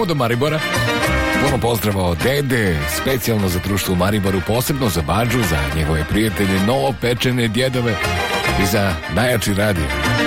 do Maribora. Puno pozdrava od dede, specijalno za društvo u Mariboru, posebno za Badžu, za njegove prijatelje, novopečene djedove i za najjači radio.